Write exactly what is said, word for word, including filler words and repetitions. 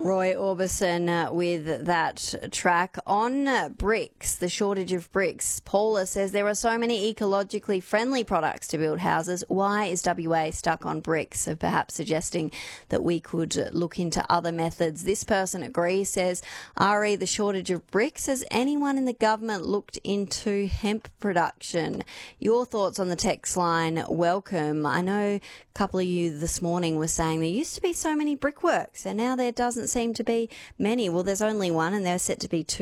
Roy Orbison uh, with that track on uh, bricks, the shortage of bricks. Paula says there are so many ecologically friendly products to build houses. Why is W A stuck on bricks? So perhaps suggesting that we could look into other methods. This person agrees, says, Ari, the shortage of bricks. Has anyone in the government looked into hemp production? Your thoughts on the text line, welcome. I know a couple of you this morning were saying there used to be so many brickworks and now there doesn't seem to be many. Well, there's only one and they're set to be two